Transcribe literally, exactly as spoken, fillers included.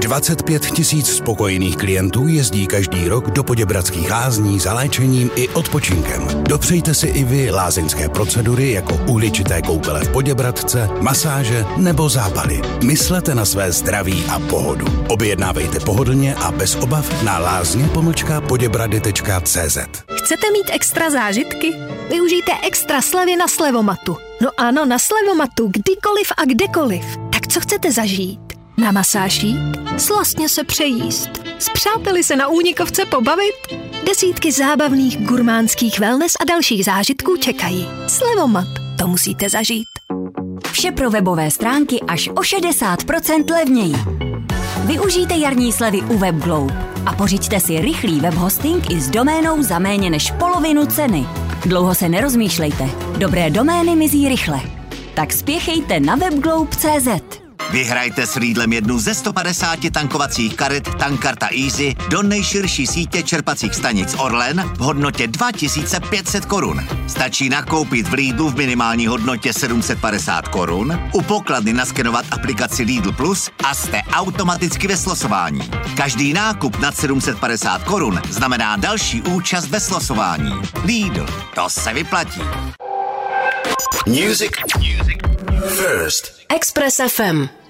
dvacet pět tisíc spokojených klientů jezdí každý rok do Poděbradských lázní za léčením i odpočinkem. Dopřejte si i vy lázeňské procedury jako uhličité koupele v Poděbradce, masáže nebo zápaly. Myslete na své zdraví a pohodu. Objednávejte pohodlně a bez obav na lázně pomlčka poděbrady tečka cé zet. Chcete mít extra zážitky? Využijte extra slevy na Slevomatu. No ano, na Slevomatu, kdykoliv a kdekoliv. Tak co chcete zažít? Na masáž jít? Slastně se přejíst? S přáteli se na Únikovce pobavit? Desítky zábavných gurmánských wellness a dalších zážitků čekají. Slevomat, to musíte zažít. Vše pro webové stránky až o šedesát procent levněji. Využijte jarní slevy u WebGlobe a pořiďte si rychlý webhosting i s doménou za méně než polovinu ceny. Dlouho se nerozmýšlejte, dobré domény mizí rychle. Tak spěchejte na webglobe tečka cé zet. Vyhrajte s Lidlem jednu ze sto padesáti tankovacích karet Tankarta Easy do nejširší sítě čerpacích stanic Orlen v hodnotě dva tisíce pět set korun. Stačí nakoupit v Lidlu v minimální hodnotě sedm set padesát korun, u pokladny naskenovat aplikaci Lidl Plus a jste automaticky ve slosování. Každý nákup nad sedm set padesát korun znamená další účast ve slosování. Lidl, to se vyplatí. Music First. Express ef em.